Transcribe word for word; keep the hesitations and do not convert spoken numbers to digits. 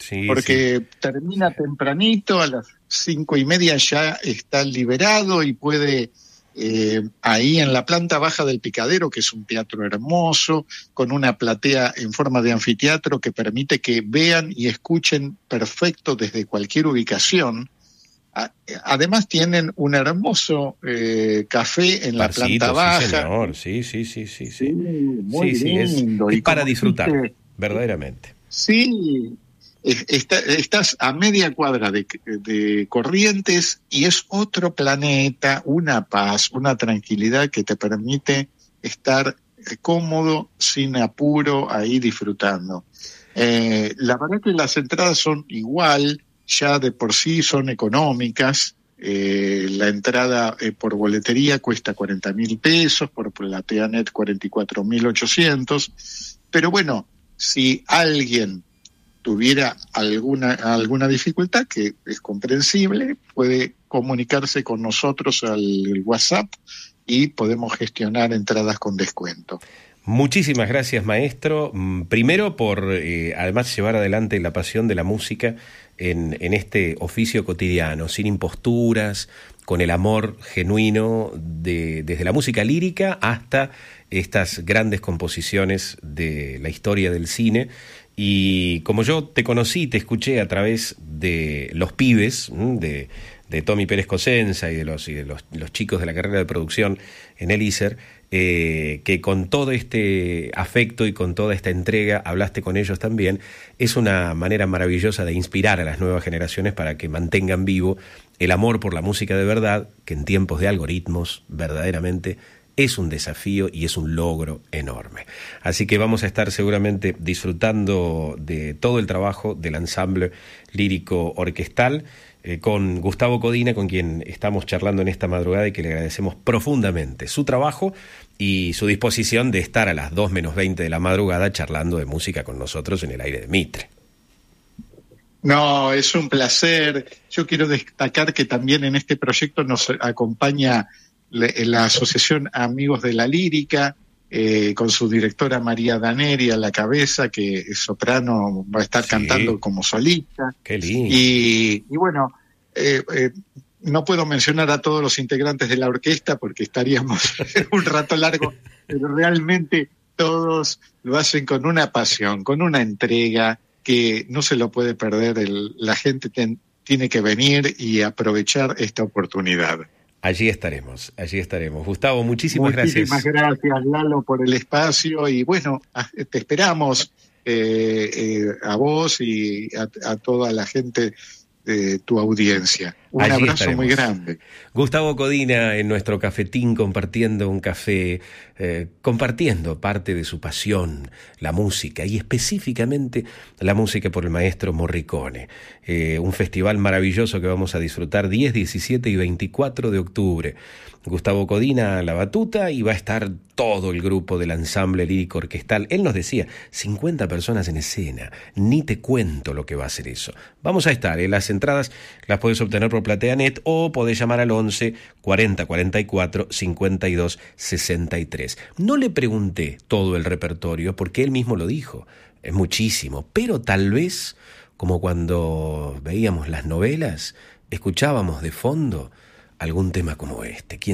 Sí, porque sí. termina tempranito, a las cinco y media ya está liberado y puede, eh, ahí en la planta baja del Picadero, que es un teatro hermoso, con una platea en forma de anfiteatro que permite que vean y escuchen perfecto desde cualquier ubicación. Además tienen un hermoso eh, café en la planta Barcito, sí baja. señor, sí, sí, sí, sí, Sí, sí. muy Sí, sí, es, lindo. es Y para como disfrutar, dijiste, verdaderamente. sí, es- está- estás a media cuadra de, de Corrientes y es otro planeta, una paz, una tranquilidad que te permite estar eh, cómodo, sin apuro, ahí disfrutando. Eh, la verdad que las entradas son igual, ya de por sí son económicas. Eh, la entrada eh, por boletería cuesta cuarenta mil pesos, por PlateaNet cuarenta y cuatro mil ochocientos. Pero bueno, si alguien tuviera alguna, alguna dificultad, que es comprensible, puede comunicarse con nosotros al WhatsApp y podemos gestionar entradas con descuento. Muchísimas gracias, maestro. Mm, Primero por, eh, además, llevar adelante la pasión de la música en, en este oficio cotidiano, sin imposturas, con el amor genuino de, desde la música lírica hasta estas grandes composiciones de la historia del cine. Y como yo te conocí, te escuché a través de Los Pibes, de, de Tommy Pérez Cosenza y de los, y de los, los chicos de la carrera de producción en el I S E R, eh, que con todo este afecto y con toda esta entrega hablaste con ellos también, es una manera maravillosa de inspirar a las nuevas generaciones para que mantengan vivo el amor por la música de verdad, que en tiempos de algoritmos verdaderamente es un desafío y es un logro enorme. Así que vamos a estar seguramente disfrutando de todo el trabajo del ensamble lírico orquestal eh, con Gustavo Codina, con quien estamos charlando en esta madrugada y que le agradecemos profundamente su trabajo y su disposición de estar a las dos menos veinte de la madrugada charlando de música con nosotros en el aire de Mitre. No, es un placer. Yo quiero destacar que también en este proyecto nos acompaña la Asociación Amigos de la Lírica, eh, con su directora María Daneri a la cabeza, que es soprano, va a estar Sí, cantando como solista. qué lindo. Y, y bueno, eh, eh, no puedo mencionar a todos los integrantes de la orquesta porque estaríamos un rato largo, pero realmente todos lo hacen con una pasión, con una entrega que no se lo puede perder. El, la gente ten, tiene que venir y aprovechar esta oportunidad. Allí estaremos, allí estaremos. Gustavo, muchísimas, Muchísimas gracias. gracias, Lalo, por el espacio y bueno, a, te esperamos eh, eh, a vos y a, a toda la gente de tu audiencia. Un Allí abrazo estaremos. muy grande. Gustavo Codina en nuestro cafetín compartiendo un café, eh, compartiendo parte de su pasión, la música y específicamente la música por el maestro Morricone. Eh, un festival maravilloso que vamos a disfrutar diez, diecisiete y veinticuatro de octubre. Gustavo Codina a la batuta y va a estar todo el grupo del ensamble lírico orquestal. Él nos decía, cincuenta personas en escena, ni te cuento lo que va a ser eso. Vamos a estar, ¿eh? Las entradas las puedes obtener por PlateaNet o podés llamar al once cuarenta cuarenta y cuatro cincuenta y dos sesenta y tres. No le pregunté todo el repertorio porque él mismo lo dijo, es muchísimo, pero tal vez, como cuando veíamos las novelas, escuchábamos de fondo algún tema como este. ¿Quién